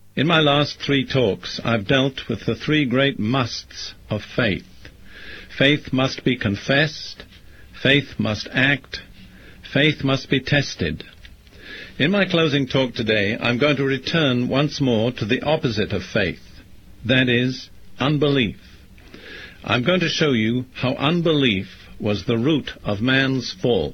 In my last 3 talks, I've dealt with the 3 great musts of faith. Faith must be confessed, faith must act, faith must be tested. In my closing talk today, I'm going to return once more to the opposite of faith, that is, unbelief. I'm going to show you how unbelief was the root of man's fall.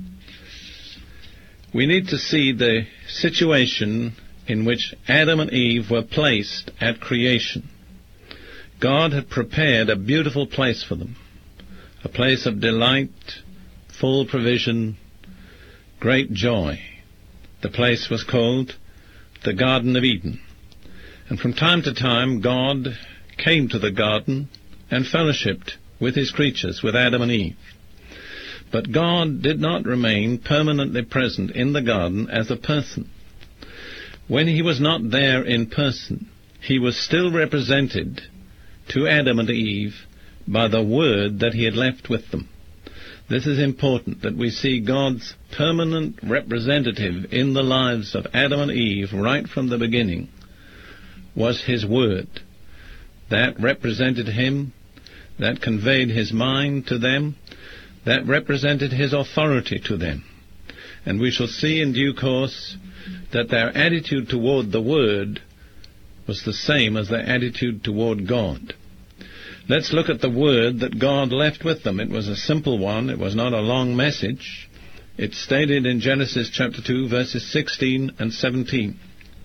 We need to see the situation in which Adam and Eve were placed at creation. God had prepared a beautiful place for them, a place of delight, full provision, great joy. The place was called the Garden of Eden. And from time to time, God came to the garden and fellowshiped with his creatures, with Adam and Eve. But God did not remain permanently present in the garden as a person. When he was not there in person, he was still represented to Adam and Eve by the word that he had left with them. This is important, that we see God's permanent representative in the lives of Adam and Eve right from the beginning was his word. That represented him, that conveyed his mind to them, that represented his authority to them. And we shall see in due course that their attitude toward the word was the same as their attitude toward God. Let's look at the word that God left with them. It was a simple one. It was not a long message. It's stated in Genesis chapter 2, verses 16 and 17.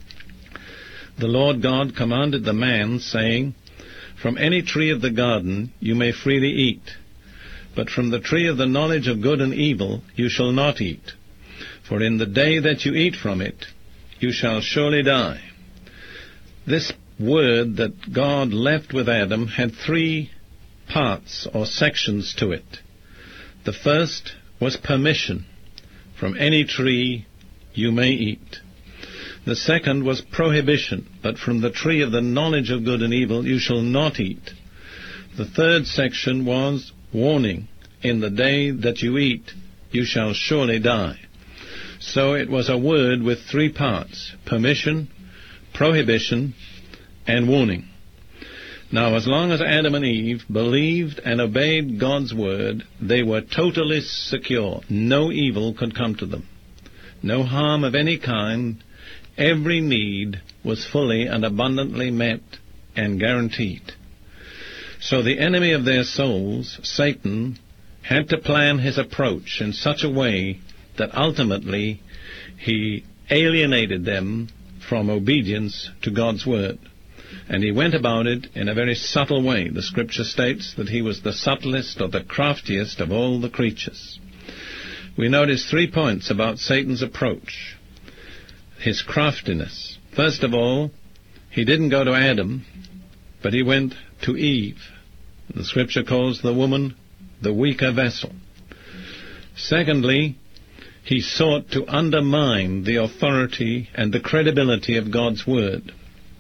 The Lord God commanded the man, saying, "From any tree of the garden you may freely eat, but from the tree of the knowledge of good and evil you shall not eat. For in the day that you eat from it, you shall surely die." This word that God left with Adam had 3 parts or sections to it. The first was permission. From any tree you may eat. The second was prohibition. But from the tree of the knowledge of good and evil you shall not eat. The third section was warning. In the day that you eat, you shall surely die. So it was a word with 3 parts: permission, prohibition, and warning. Now, as long as Adam and Eve believed and obeyed God's word, they were totally secure. No evil could come to them. No harm of any kind. Every need was fully and abundantly met and guaranteed. So the enemy of their souls, Satan, had to plan his approach in such a way that ultimately he alienated them from obedience to God's word. And he went about it in a very subtle way. The Scripture states that he was the subtlest or the craftiest of all the creatures. We notice 3 points about Satan's approach. His craftiness. First of all, he didn't go to Adam, but he went to Eve. The Scripture calls the woman the weaker vessel. Secondly, he sought to undermine the authority and the credibility of God's word.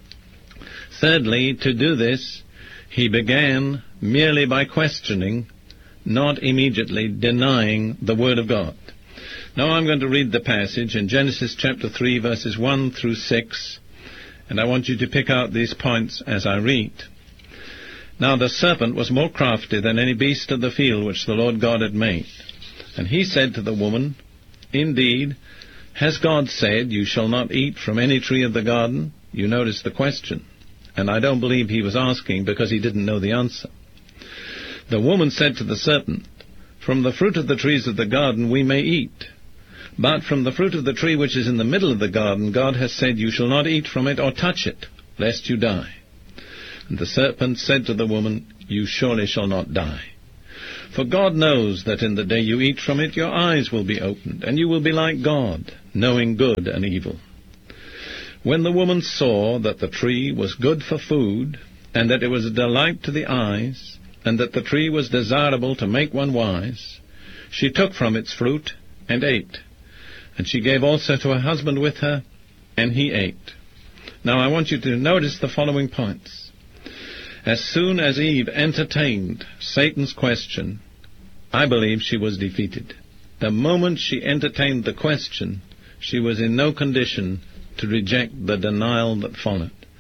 Thirdly, to do this, he began merely by questioning, not immediately denying the word of God. Now I'm going to read the passage in Genesis chapter 3, verses 1 through 6, and I want you to pick out these points as I read. Now the serpent was more crafty than any beast of the field which the Lord God had made. And he said to the woman, "Indeed, has God said, you shall not eat from any tree of the garden?" You notice the question. And I don't believe he was asking because he didn't know the answer. The woman said to the serpent, "From the fruit of the trees of the garden we may eat. But from the fruit of the tree which is in the middle of the garden, God has said, you shall not eat from it or touch it, lest you die." And the serpent said to the woman, "You surely shall not die. For God knows that in the day you eat from it, your eyes will be opened, and you will be like God, knowing good and evil." When the woman saw that the tree was good for food, and that it was a delight to the eyes, and that the tree was desirable to make one wise, she took from its fruit and ate. And she gave also to her husband with her, and he ate. Now I want you to notice the following points. As soon as Eve entertained Satan's question, I believe she was defeated. The moment she entertained the question, she was in no condition to reject the denial that followed.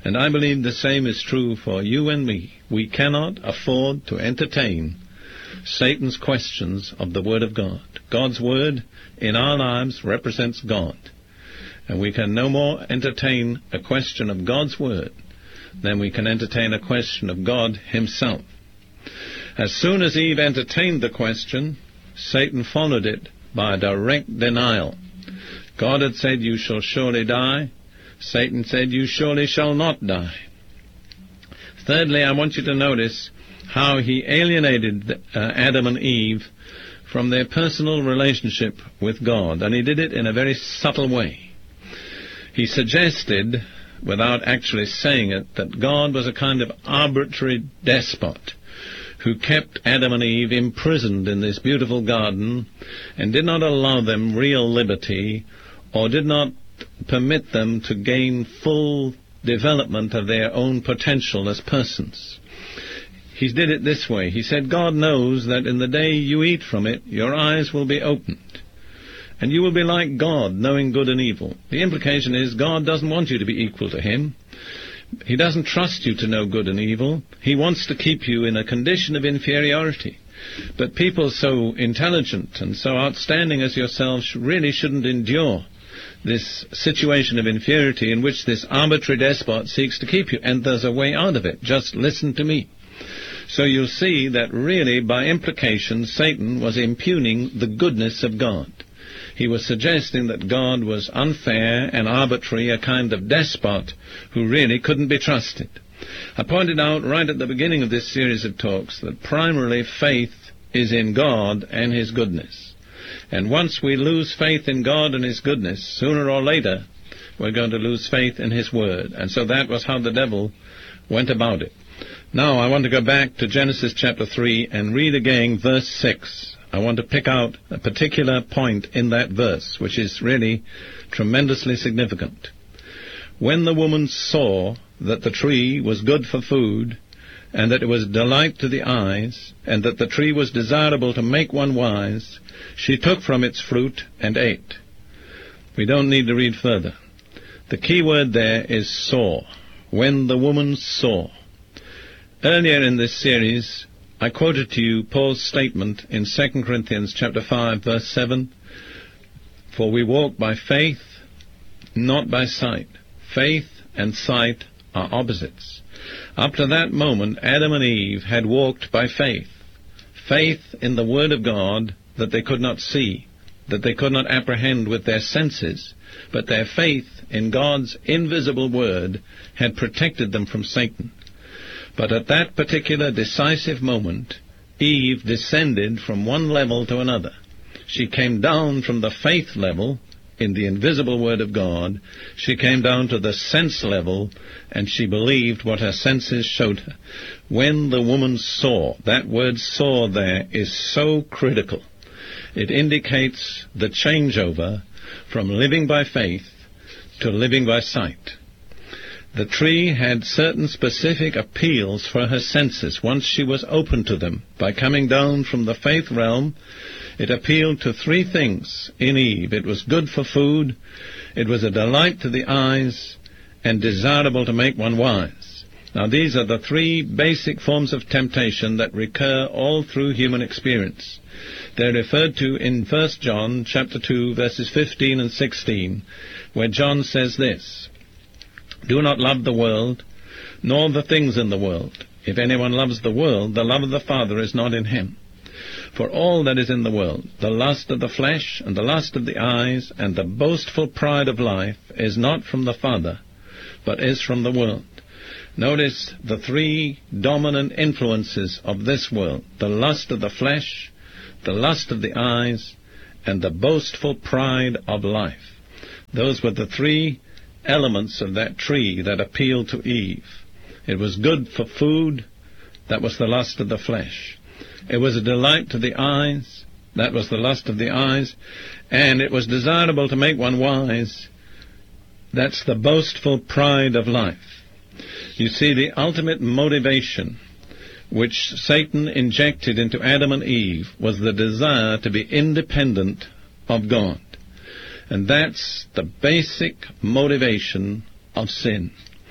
And I believe the same is true for you and me. We cannot afford to entertain Satan's questions of the Word of God. God's Word in our lives represents God. And we can no more entertain a question of God's Word than we can entertain a question of God Himself. As soon as Eve entertained the question, Satan followed it by a direct denial. God had said, "You shall surely die." Satan said, "You surely shall not die." Thirdly, I want you to notice how he alienated Adam and Eve from their personal relationship with God, and he did it in a very subtle way. He suggested, without actually saying it, that God was a kind of arbitrary despot who kept Adam and Eve imprisoned in this beautiful garden and did not allow them real liberty, or did not permit them to gain full development of their own potential as persons. He did it this way. He said, God knows that in the day you eat from it, your eyes will be opened, and you will be like God, knowing good and evil. The implication is God doesn't want you to be equal to Him. He doesn't trust you to know good and evil. He wants to keep you in a condition of inferiority. But people so intelligent and so outstanding as yourselves really shouldn't endure this situation of inferiority in which this arbitrary despot seeks to keep you. And there's a way out of it. Just listen to me. So you'll see that really, by implication, Satan was impugning the goodness of God. He was suggesting that God was unfair and arbitrary, a kind of despot who really couldn't be trusted. I pointed out right at the beginning of this series of talks that primarily faith is in God and His goodness. And once we lose faith in God and His goodness, sooner or later we're going to lose faith in His Word. And so that was how the devil went about it. Now I want to go back to Genesis chapter 3 and read again verse 6. I want to pick out a particular point in that verse, which is really tremendously significant. When the woman saw that the tree was good for food, and that it was delight to the eyes, and that the tree was desirable to make one wise, she took from its fruit and ate. We don't need to read further. The key word there is saw. When the woman saw. Earlier in this series, I quoted to you Paul's statement in 2 Corinthians chapter 5, verse 7, "For we walk by faith, not by sight." Faith and sight are opposites. Up to that moment, Adam and Eve had walked by faith. Faith in the Word of God that they could not see, that they could not apprehend with their senses, but their faith in God's invisible Word had protected them from Satan. But at that particular decisive moment, Eve descended from one level to another. She came down from the faith level in the invisible Word of God. She came down to the sense level, and she believed what her senses showed her. When the woman saw, that word saw there is so critical. It indicates the changeover from living by faith to living by sight. The tree had certain specific appeals for her senses once she was open to them. By coming down from the faith realm, it appealed to three things in Eve. It was good for food, it was a delight to the eyes, and desirable to make one wise. Now these are the three basic forms of temptation that recur all through human experience. They're referred to in 1 John chapter 2, verses 15 and 16, where John says this, "Do not love the world, nor the things in the world. If anyone loves the world, the love of the Father is not in him. For all that is in the world, the lust of the flesh, and the lust of the eyes, and the boastful pride of life, is not from the Father, but is from the world." Notice the three dominant influences of this world: the lust of the flesh, the lust of the eyes, and the boastful pride of life. Those were the three elements of that tree that appealed to Eve. It was good for food, that was the lust of the flesh. It was a delight to the eyes, that was the lust of the eyes, and it was desirable to make one wise, that's the boastful pride of life. You see, the ultimate motivation which Satan injected into Adam and Eve was the desire to be independent of God. And that's the basic motivation of sin.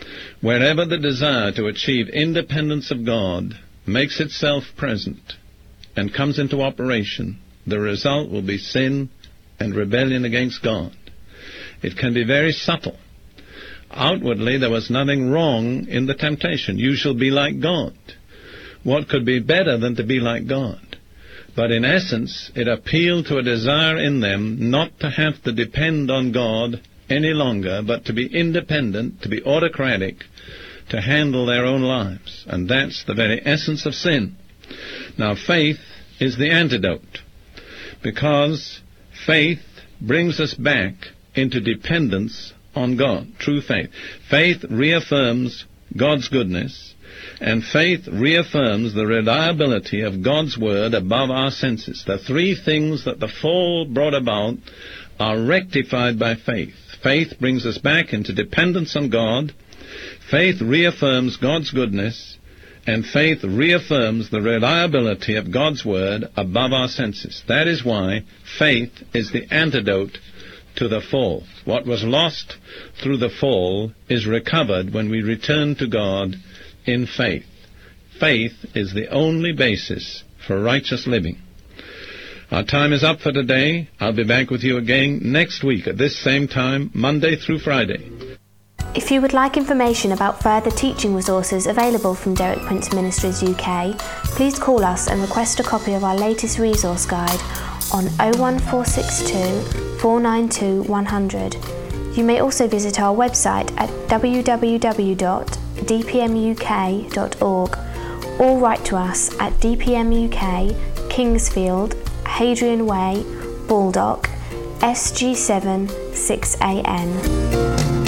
Wherever the desire to achieve independence of God makes itself present and comes into operation, the result will be sin and rebellion against God. It can be very subtle. Outwardly, there was nothing wrong in the temptation. You shall be like God. What could be better than to be like God? But in essence, it appealed to a desire in them not to have to depend on God any longer, but to be independent, to be autocratic, to handle their own lives. And that's the very essence of sin. Now, faith is the antidote, because faith brings us back into dependence on God, true faith. Faith reaffirms God's goodness, and faith reaffirms the reliability of God's word above our senses. The three things that the fall brought about are rectified by faith. Faith brings us back into dependence on God, faith reaffirms God's goodness, and faith reaffirms the reliability of God's word above our senses. That is why faith is the antidote to the fall. What was lost through the fall is recovered when we return to God in faith. Faith is the only basis for righteous living. Our time is up for today. I'll be back with you again next week at this same time, Monday through Friday. If you would like information about further teaching resources available from Derek Prince Ministries UK, please call us and request a copy of our latest resource guide on 01462 492 100. You may also visit our website at www.dpmuk.org or write to us at DPM UK, Kingsfield, Hadrian Way, Baldock, SG7 6AN.